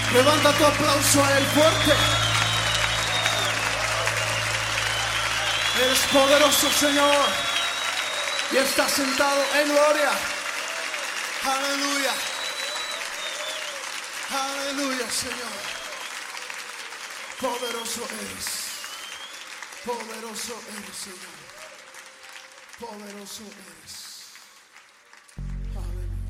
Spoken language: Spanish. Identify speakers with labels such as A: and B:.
A: Levanta tu aplauso a Él fuerte. Eres poderoso, Señor, y está sentado en gloria. Aleluya. Aleluya, Señor. Poderoso eres. Poderoso eres, Señor. Poderoso eres.